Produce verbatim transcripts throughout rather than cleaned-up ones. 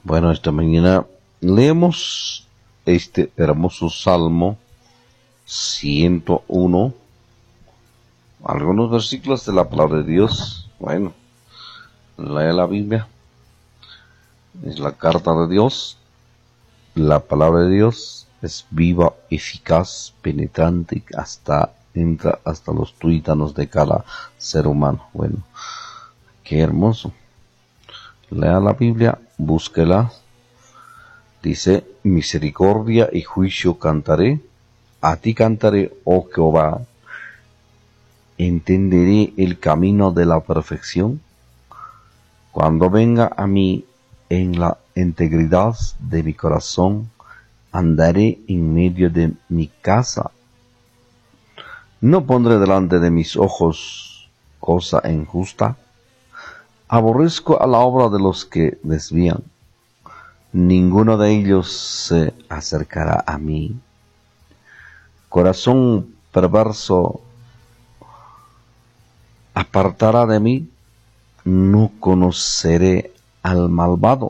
Bueno, esta mañana leemos este hermoso Salmo ciento uno, algunos versículos de la palabra de Dios. Bueno, lee la Biblia, es la carta de Dios. La palabra de Dios es viva, eficaz, penetrante, hasta entra hasta los tuétanos de cada ser humano. Bueno, qué hermoso. Lea la Biblia, búsquela. Dice: misericordia y juicio cantaré, a ti cantaré, oh Jehová. Entenderé el camino de la perfección, cuando venga a mí en la integridad de mi corazón, andaré en medio de mi casa. No pondré delante de mis ojos cosa injusta. Aborrezco a la obra de los que desvían. Ninguno de ellos se acercará a mí. Corazón perverso apartará de mí. No conoceré al malvado.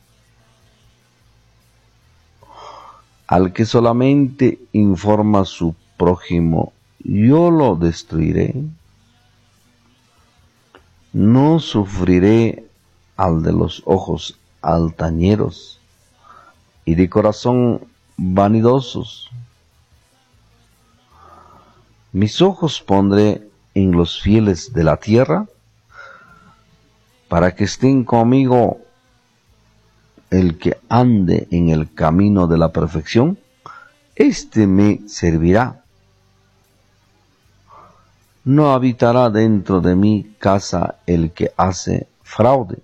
Al que solamente informa a su prójimo, yo lo destruiré. No sufriré al de los ojos altaneros y de corazón vanidosos. Mis ojos pondré en los fieles de la tierra, para que estén conmigo el que ande en el camino de la perfección, éste me servirá. No habitará dentro de mi casa el que hace fraude,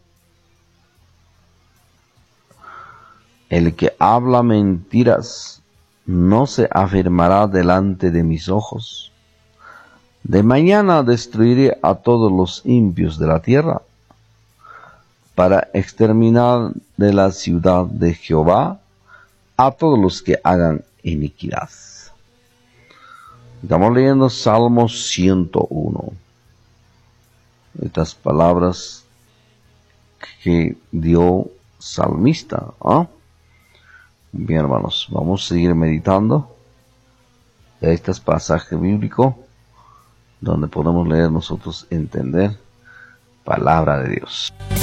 el que habla mentiras no se afirmará delante de mis ojos. De mañana destruiré a todos los impios de la tierra, para exterminar de la ciudad de Jehová a todos los que hagan iniquidad. Estamos leyendo Salmo ciento uno. Estas palabras que dio salmista. ¿eh? Bien, hermanos, vamos a seguir meditando de estos pasajes bíblicos donde podemos leer nosotros entender palabra de Dios.